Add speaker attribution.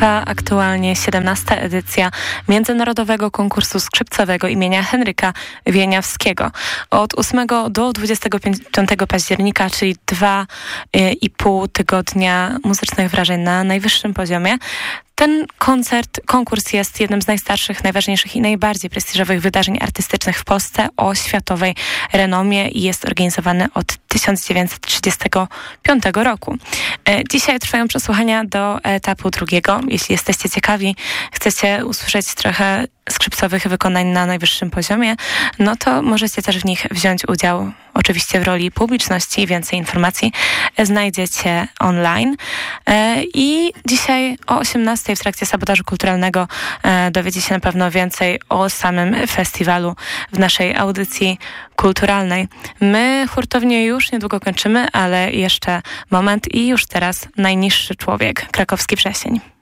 Speaker 1: trwa aktualnie 17. edycja Międzynarodowego Konkursu Skrzypcowego imienia Henryka Wieniawskiego. Od 8 do 25 października, czyli 2,5 tygodnia muzycznych wrażeń na najwyższym poziomie. Ten konkurs jest jednym z najstarszych, najważniejszych i najbardziej prestiżowych wydarzeń artystycznych w Polsce o światowej renomie i jest organizowany od 1935 roku. Dzisiaj trwają przesłuchania do etapu drugiego. Jeśli jesteście ciekawi, chcecie usłyszeć trochę skrzypcowych wykonań na najwyższym poziomie, no to możecie też w nich wziąć udział, oczywiście w roli publiczności. I więcej informacji znajdziecie online. I dzisiaj o 18:00 w trakcie sabotażu kulturalnego dowiecie się na pewno więcej o samym festiwalu w naszej audycji kulturalnej. My hurtownie już niedługo kończymy, ale jeszcze moment i już teraz Najniższy Człowiek, Krakowski Wrzesień.